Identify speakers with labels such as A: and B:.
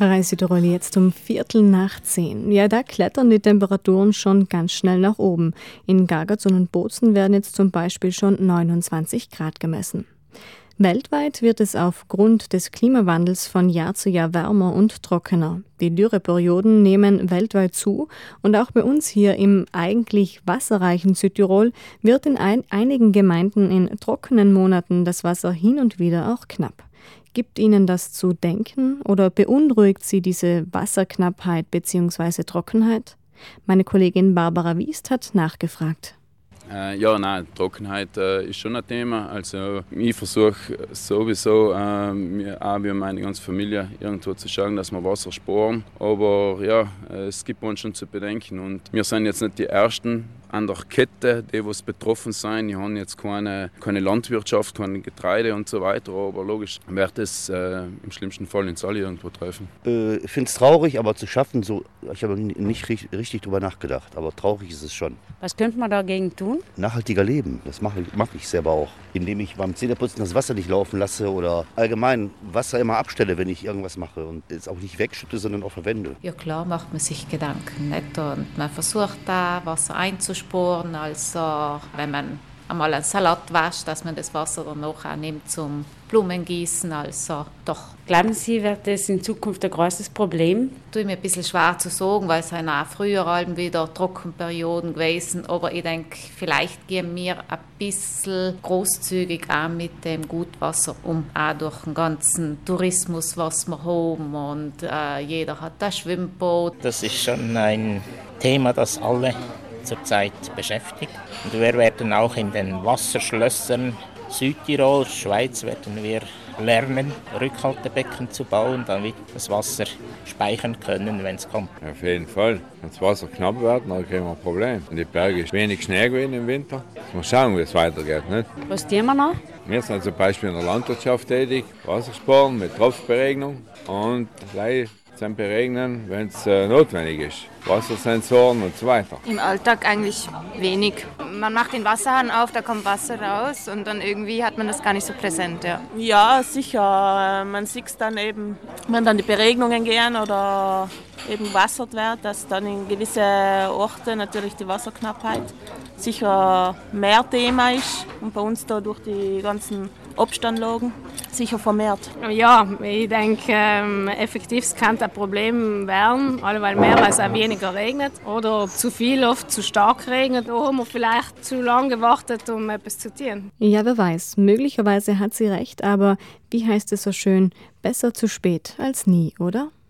A: Radio Südtirol jetzt um 9:15. Ja, da klettern die Temperaturen schon ganz schnell nach oben. In Gagazon und Bozen werden jetzt zum Beispiel schon 29 Grad gemessen. Weltweit wird es aufgrund des Klimawandels von Jahr zu Jahr wärmer und trockener. Die Dürreperioden nehmen weltweit zu und auch bei uns hier im eigentlich wasserreichen Südtirol wird in einigen Gemeinden in trockenen Monaten das Wasser hin und wieder auch knapp. Gibt Ihnen das zu denken oder beunruhigt Sie diese Wasserknappheit bzw. Trockenheit? Meine Kollegin Barbara Wiest hat nachgefragt.
B: Trockenheit ist schon ein Thema. Also ich versuche sowieso, wie meine ganze Familie, irgendwo zu schauen, dass wir Wasser sparen. Aber ja, es gibt uns schon zu bedenken. Und wir sind jetzt nicht die Ersten an der Kette, die was betroffen sind. Die haben jetzt keine Landwirtschaft, kein Getreide und so weiter. Aber logisch wird es im schlimmsten Fall uns alle irgendwo treffen.
C: Ich finde es traurig, aber zu schaffen, ich habe nicht richtig drüber nachgedacht. Aber traurig ist es schon.
D: Was könnte man dagegen tun?
C: Nachhaltiger leben, das mache ich selber auch. Indem ich beim Zähneputzen das Wasser nicht laufen lasse oder allgemein Wasser immer abstelle, wenn ich irgendwas mache. Und es auch nicht wegschütte, sondern auch verwende.
E: Ja klar, macht man sich Gedanken. Nicht? Und man versucht da Wasser einzusparen. Also wenn man einmal einen Salat wascht, dass man das Wasser dann noch auch nimmt zum Blumengießen. Also doch.
D: Glauben Sie, wird das in Zukunft ein großes Problem?
E: Tue mir ein bisschen schwer zu sagen, weil es sind auch früher wieder Trockenperioden gewesen. Aber ich denke, vielleicht gehen wir ein bisschen großzügig auch mit dem Gutwasser um. Auch durch den ganzen Tourismus, was wir haben. Und jeder hat ein Schwimmboot.
F: Das ist schon ein Thema, das alle zurzeit beschäftigt. Und wir werden auch in den Wasserschlössern Südtirol, Schweiz werden wir lernen, Rückhaltebecken zu bauen, damit wir das Wasser speichern können, wenn es kommt.
G: Auf jeden Fall. Wenn das Wasser knapp wird, dann kriegen wir ein Problem. In den Bergen ist wenig Schnee gewesen im Winter. Mal schauen, wie es weitergeht. Nicht?
D: Was tun wir noch?
G: Wir sind zum Beispiel in der Landwirtschaft tätig, Wasser sparen mit Tropfberegnung und gleich beregnen, wenn es notwendig ist. Wassersensoren und so weiter.
H: Im Alltag eigentlich wenig. Man macht den Wasserhahn auf, da kommt Wasser raus und dann irgendwie hat man das gar nicht so präsent.
I: Ja, sicher. Man sieht es dann eben, wenn dann die Beregnungen gehen oder eben wassert wird, dass dann in gewisse Orte natürlich die Wasserknappheit sicher mehr Thema ist und bei uns da durch die ganzen Obstanlagen sicher vermehrt.
J: Ja, ich denke, effektiv es kann ein Problem werden, weil mehr, weil es auch weniger regnet oder zu viel, oft zu stark regnet. Da haben wir vielleicht zu lange gewartet, um etwas zu tun.
A: Ja, wer weiß, möglicherweise hat sie recht, aber wie heißt es so schön, besser zu spät als nie, oder?